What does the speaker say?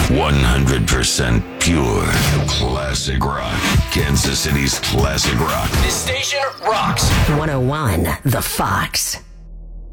100% pure classic rock. Kansas City's classic rock. This station rocks. 101 The Fox.